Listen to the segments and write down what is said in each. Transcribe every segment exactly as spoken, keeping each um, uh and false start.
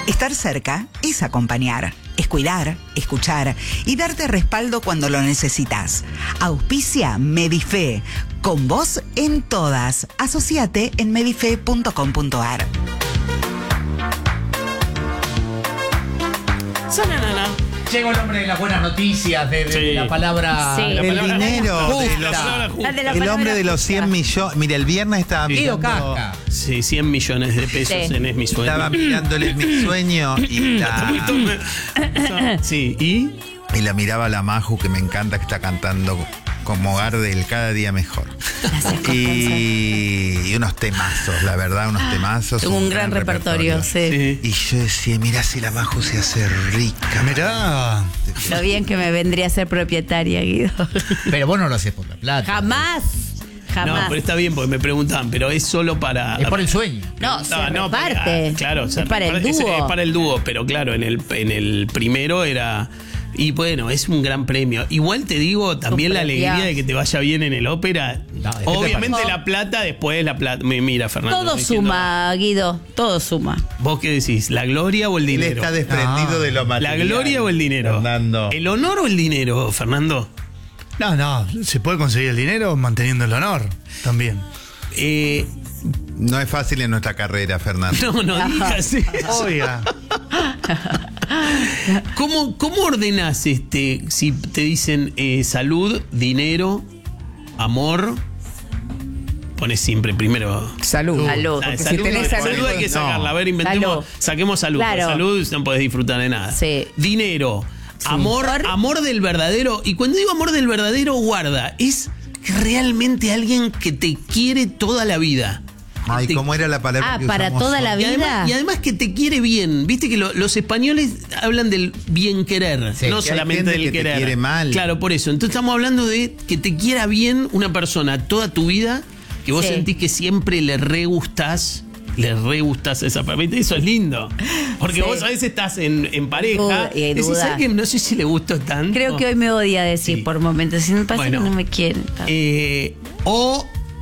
Estar cerca es acompañar, es cuidar, escuchar y darte respaldo cuando lo necesitas. Auspicia Medife. Con vos en todas. Asociate en medife punto com punto ar. Llegó el hombre de las buenas noticias, de, de Sí. la palabra... Sí. la El palabra dinero justa. de los- La de la el palabra hombre de los justa. cien millones. Mira, el viernes estaba Guido mirando, Casca. Sí, cien millones de pesos Sí. en Es mi sueño. estaba mirándoles mi sueño y la, Sí, ¿y? y la miraba la Maju, que me encanta, que está cantando como Gardel cada día mejor. Y, y unos temazos, la verdad, unos temazos. Tengo un gran repertorio, sí. Sí. Y yo decía, mirá si la Maju se hace rica. Mirá. Lo bien que me vendría a ser propietaria, Guido. Pero vos no lo haces por la plata. Jamás. No, Jamás. pero está bien porque me preguntaban, pero es solo para. Es por el sueño. No, se No, no, reparte. para- claro, se es para el reparte, es- dúo. Es, para el dúo, pero claro, en el, en el primero era. Y bueno, es un gran premio. Igual te digo, también la Super alegría de que te vaya bien en el ópera. No, es que te Obviamente parece. la plata, después la plata. Me mira, Fernando. Todo estoy diciendo, suma, Guido. Todo suma. ¿Vos qué decís? ¿La gloria o el Él dinero? está desprendido No. de lo ¿La material. gloria o el dinero? Fernando. ¿El honor o el dinero, Fernando? No, no, se puede conseguir el dinero manteniendo el honor también. Eh, No es fácil en nuestra carrera, Fernando. no, no digas eso. Oiga. ¿Cómo, ¿Cómo ordenás este, si te dicen eh, salud, dinero, amor? Pones siempre primero. Salud. Salud. Ah, Porque salud, si tenés salud, salud, hay que no. sacarla. A ver, inventemos, Salud. saquemos salud. Claro. Con salud no podés disfrutar de nada. Sí. Dinero, amor, amor del verdadero. Y cuando digo amor del verdadero, guarda, es realmente alguien que te quiere toda la vida. Ay, Te- ¿cómo era la palabra Ah, que para usamos toda hoy? la Y vida. además, y además que te quiere bien. Viste que lo- los españoles hablan del bien querer, Sí, no que hay solamente gente del que te querer. quiere mal. Claro, por eso. Entonces estamos hablando de que te quiera bien una persona toda tu vida, que vos Sí. sentís que siempre le re gustás. Le re gustás a esa persona. Eso es lindo. Porque Sí. vos a veces estás en, en pareja. Duda, y hay decís, duda. ¿sabes qué? No sé si le gustó tanto. Creo que hoy me odia decir Sí. por momentos. Si me pasa Bueno. que no me quieren. Eh, o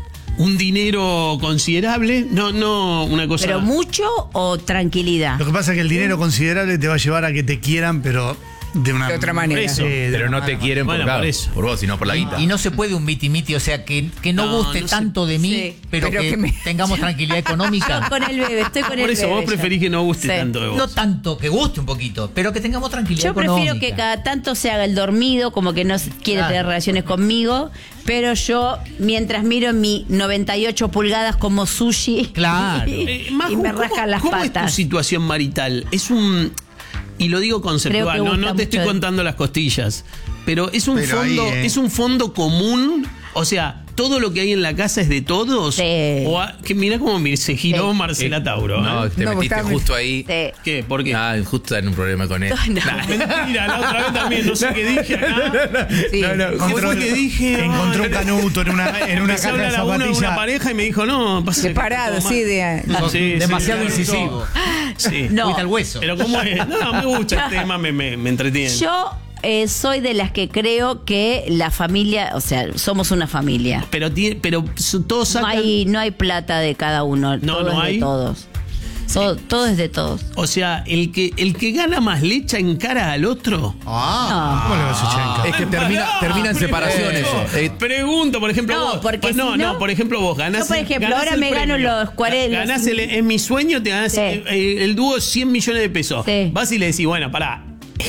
un dinero considerable. No, no, una cosa. ¿Pero mucho o tranquilidad? Lo que pasa es que el dinero considerable te va a llevar a que te quieran, pero de una De otra manera. Eso. Sí, de Pero no una te quieren por, Bueno, claro, por eso. por vos, sino por la guita. Y no se puede un miti-miti, o sea, que, que no, No, guste no se- tanto de mí, Sí. pero, Pero que, que me- tengamos tranquilidad económica. Yo con el bebé, estoy con el Por eso bebé. vos ya. preferís que no guste Sí. tanto de vos. No tanto, que guste un poquito, pero que tengamos tranquilidad Yo económica. prefiero que cada tanto se haga el dormido, como que no quiere Claro. tener relaciones conmigo, pero yo, mientras miro mi noventa y ocho pulgadas como sushi, Claro. y, Eh, Maju, y me ¿cómo- rascan las ¿Cómo es tu patas. situación marital? Es un. Y lo digo conceptual, Creo que no, gusta no te estoy mucho. contando las costillas. Pero es un Pero fondo, ahí, eh. es un fondo común. O sea, todo lo que hay en la casa es de todos. Sí. O a- que mira cómo me- se giró Sí. Marcela Tauro. No, ¿eh? te No, metiste está- justo ahí. Sí. ¿Qué? ¿Por qué? Ah, justo en un problema con él. No. Mentira, la otra vez también, no sé qué dije acá. Sí. No, no, ¿Qué encontró- fue que dije? Encontró un canuto en una, en una Empecé a caja de hablar a una, una zapatillas. pareja y me dijo, no, pasa que Separado, todo sí, mal. de. No, sí, sí, Demasiado sí, incisivo. Sí. No. Fuiste al hueso. Pero ¿cómo es? No, me gusta el tema, me, me, me entretiene. Yo eh, soy de las que creo que la familia, o sea, somos una familia. Pero, tiene, pero so- todos No sacan... hay, no hay plata de cada uno, No, todo no es hay. de todos. Todo, todo es de todos. O sea, el que, el que gana más le echa en cara al otro. Ah, ¿Cómo le vas a echar en cara? Es que termina, termina en separación Pregunto, eso. Eh, Pregunto, por ejemplo, No, vos. porque pues no, si no- no, por ejemplo, vos ganás. Yo, por ejemplo, ganás ahora el me gano premio. los cuarenta. Ganás el, en mi sueño, te ganás Sí. el, el- el dúo cien millones de pesos. Sí. Vas y le decís, bueno, pará.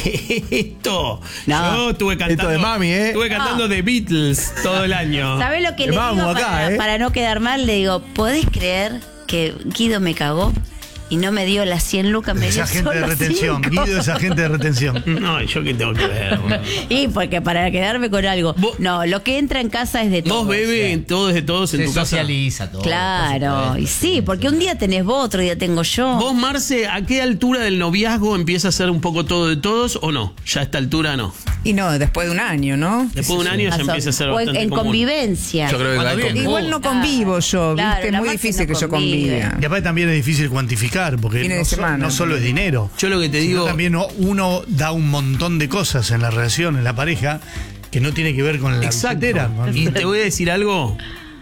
Esto. No. Yo estuve cantando. de mami, ¿eh? Estuve cantando de Beatles todo el año. ¿Sabés lo que Te le vamos digo acá, para, eh? para no quedar mal? Le digo, ¿podés creer que Guido me cagó y no me dio las cien lucas? Me Es dio agente de solo retención. cinco. Guido es agente de retención. No, yo qué tengo que ver. boludo. Y porque para quedarme con algo. Vos- No, lo que entra en casa es de todos. Vos, bebé, todos de todos en Se tu casa. socializa todo. Claro, por supuesto. y sí, porque un día tenés vos, otro día tengo yo. Vos, Marce, ¿a qué altura del noviazgo empieza a ser un poco todo de todos o no? Ya a esta altura no. Y no, después de un año, ¿no? Después de un año ya Más o- empieza a ser o en, bastante en común. convivencia. Yo creo que Cuando hay bien. como- Igual no convivo yo, Claro, ¿viste? Es la muy Marce difícil no que yo convive. conviva. Y aparte también es difícil cuantificar, porque Fines no, de so- semana. no solo es dinero. Yo lo que te sino digo. también no- uno da un montón de cosas en la relación, en la pareja, que no tiene que ver con la Exacto. billetera. Y te voy a decir algo.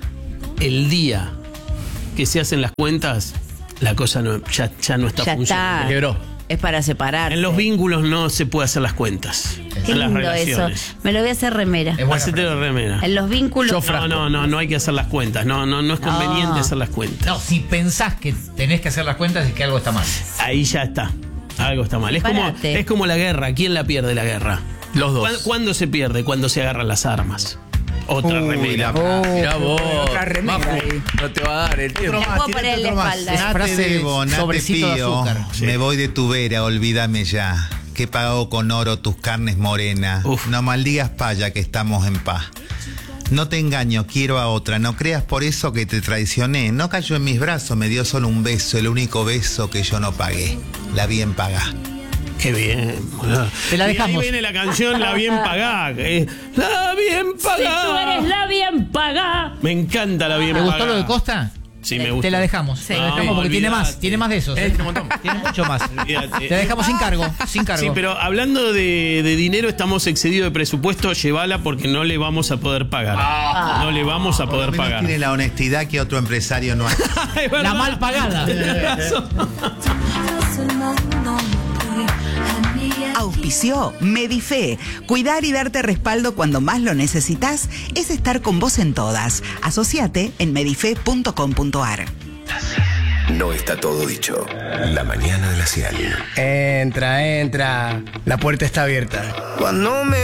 El día que se hacen las cuentas, la cosa no, ya, ya no está Ya funcionando. está. Quebró. es para separar. En los vínculos no se puede hacer las cuentas. Qué en las lindo eso. relaciones. Me lo voy a hacer remera. Es buena Hacete la remera. En los vínculos. No, no, no, no hay que hacer las cuentas. No, no, no es conveniente No. hacer las cuentas. No, si pensás que tenés que hacer las cuentas es que algo está mal. Ahí ya está. Algo está mal. Es como, Parate. es como la guerra. ¿Quién la pierde la guerra? Los dos. ¿Cuándo, cuándo se pierde? Cuando se agarran las armas. Otra Uy, remera. la- Mirá vos. Otra remera Majo, ahí. no te va a dar el tiempo. La puedo poner en la espalda. Es Nate frase de debo, Nate sobrecito de pío, azúcar. Sí. me voy de tu vera, olvídame ya. Que he pagado con oro tus carnes morenas. Uf. No maldigas paya que estamos en paz. No te engaño, quiero a otra. No creas por eso que te traicioné. No cayó en mis brazos, me dio solo un beso, el único beso que yo no pagué. La bien pagá. Qué bien, boludo. Te la Y dejamos. ahí viene la canción La Bien Pagá. eh, La Bien Pagá. Si tú eres la bien pagada. Me encanta La Bien ¿Te Pagá. gustó lo de Costa? Sí, me Te gusta. la dejamos. Sí. Te la dejamos No, porque tiene olvídate. más. Tiene más de esos. ¿eh? Tiene un montón. Tiene mucho más. Olvídate. Te la dejamos sin cargo. Sin cargo. Sí, pero hablando de, de dinero, estamos excedidos de presupuesto. Llévala porque no le vamos a poder pagar. No le vamos a Por poder lo menos pagar. tiene la honestidad que otro empresario no hace. Es verdad. La mal pagada. Tenés razón. Auspició Medife. Cuidar y darte respaldo cuando más lo necesitas es estar con vos en todas. Asociate en medife punto com punto ar. No está todo dicho. La mañana de la Cial. Entra, entra. La puerta está abierta. Cuando me